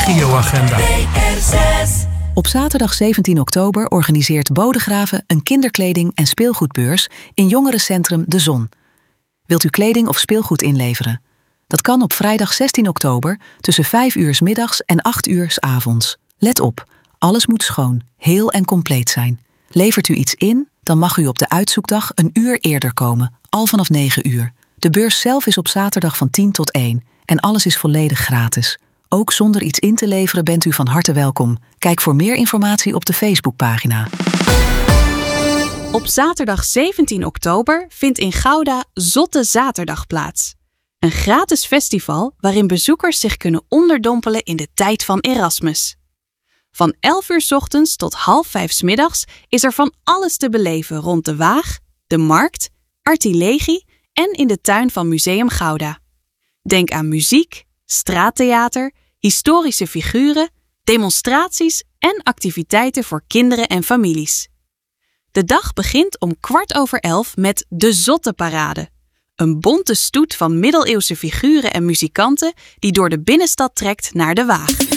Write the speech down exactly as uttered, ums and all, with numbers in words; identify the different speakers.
Speaker 1: regioagenda.
Speaker 2: Op zaterdag zeventien oktober organiseert Bodegraven een kinderkleding- en speelgoedbeurs in jongerencentrum De Zon. Wilt u kleding of speelgoed inleveren? Dat kan op vrijdag zestien oktober tussen vijf uur 's middags en acht uur 's avonds. Let op, alles moet schoon, heel en compleet zijn. Levert u iets in, dan mag u op de uitzoekdag een uur eerder komen, al vanaf negen uur. De beurs zelf is op zaterdag van tien tot één en alles is volledig gratis. Ook zonder iets in te leveren bent u van harte welkom. Kijk voor meer informatie op de Facebookpagina.
Speaker 3: Op zaterdag zeventien oktober vindt in Gouda Zotte Zaterdag plaats. Een gratis festival waarin bezoekers zich kunnen onderdompelen in de tijd van Erasmus. Van elf uur 's ochtends tot half vijf 's middags is er van alles te beleven rond de Waag, de Markt, Artilegie en in de tuin van Museum Gouda. Denk aan muziek, straattheater, historische figuren, demonstraties en activiteiten voor kinderen en families. De dag begint om kwart over elf met de Zotteparade. Een bonte stoet van middeleeuwse figuren en muzikanten die door de binnenstad trekt naar de Waag.